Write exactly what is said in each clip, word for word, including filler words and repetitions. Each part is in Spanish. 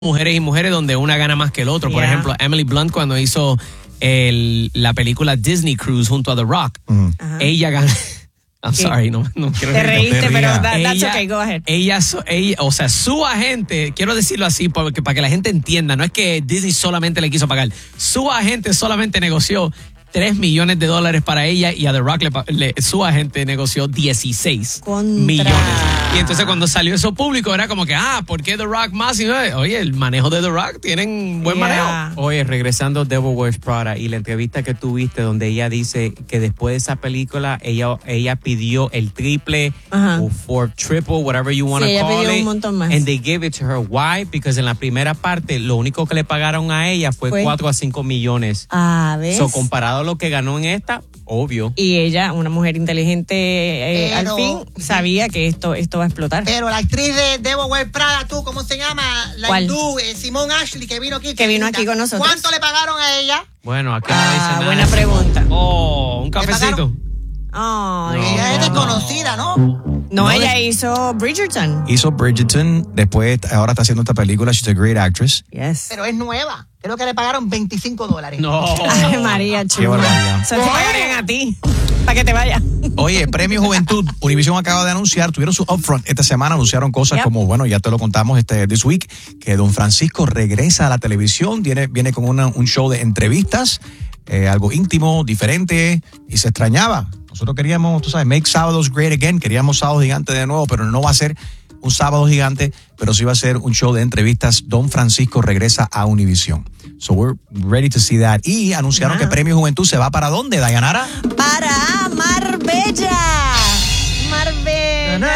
mujeres y mujeres donde una gana más que el otro. Por Yeah. ejemplo, Emily Blunt cuando hizo el, la película Disney Cruise junto a The Rock, Uh-huh. ella gana... I'm Sí. sorry, no, no quiero Te reírme. reíste, te pero rías. that, that's Ella- okay, go ahead. Ella, so- ella, o sea, su agente, quiero decirlo así porque, para que la gente entienda, no es que Disney solamente le quiso pagar, su agente solamente negoció tres millones de dólares para ella y a The Rock le, pa- le- su agente negoció dieciséis Contra. millones. Y entonces cuando salió eso público era como que, ah, ¿por qué The Rock más? Y, oye, el manejo de The Rock tienen buen Yeah. manejo. Oye, regresando a Devil Wears Prada y la entrevista que tuviste donde ella dice que después de esa película ella ella pidió el triple Ajá. o four triple, whatever you want to Sí, ella call pidió it. un montón más. And they gave it to her. Why? Because en la primera parte lo único que le pagaron a ella fue Fue- cuatro a cinco millones. Ah, ¿ves? So, comparado a lo que ganó en esta, obvio. Y ella, una mujer inteligente, eh, Pero- al fin sabía que esto, esto va a explotar. Pero la actriz de Devil Wears Prada, tú, ¿cómo se llama? La ¿Cuál? hindú, eh, Simone Ashley, que vino aquí. Que vino aquí con nosotros. ¿Cuánto le pagaron a ella? Bueno, aquí no dice Ah, nada. buena pregunta. Oh, un cafecito. Ay, ella es no. desconocida, ¿no? No, No, ella de- hizo Bridgerton. Hizo Bridgerton, después ahora está haciendo esta película. She's a great actress. Yes. Pero es nueva. Creo que le pagaron veinticinco dólares. No. Ay, María, Qué chula. barbaridad. Se te pagarían a ti, para que te vayas. Oye, Premio Juventud, Univision acaba de anunciar, tuvieron su upfront esta semana, anunciaron cosas Yep. como, bueno, ya te lo contamos este this week, que Don Francisco regresa a la televisión, viene, viene con una- un show de entrevistas, eh, algo íntimo, diferente, y se extrañaba. Nosotros queríamos, tú sabes, make sábados great again, queríamos sábados gigantes de nuevo, pero no va a ser un sábado gigante, pero sí va a ser un show de entrevistas. Don Francisco regresa a Univision. So we're ready to see that. Y anunciaron Wow. que Premio Juventud se va para ¿dónde, Dayanara? Para Marbella. Marbella.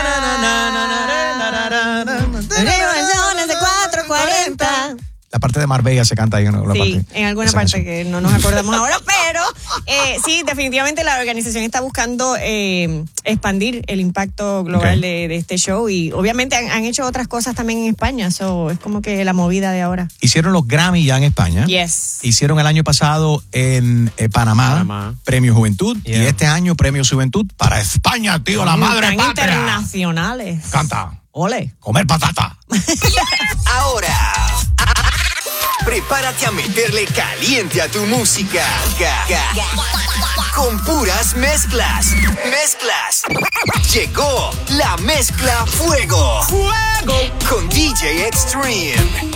Reuniones de cuatro cuarenta. La parte de Marbella se canta ahí en alguna Sí, parte. en alguna Esa parte canción. que no nos acordamos ahora, pero eh, sí, definitivamente la organización está buscando eh, expandir el impacto global Ok. de, de este show y obviamente han, han hecho otras cosas también en España, so es como que la movida de ahora. Hicieron los Grammy ya en España. Yes. Hicieron el año pasado en eh, Panamá, Panamá. Premio Juventud. Yeah. Y este año Premio Juventud para España, tío, la madre Tan patria. internacionales. Canta. Ole. Comer patata. Ahora, prepárate a meterle caliente a tu música. Ga, ga. Con puras mezclas. Mezclas. Llegó la mezcla Fuego. Fuego. Con D J Extreme.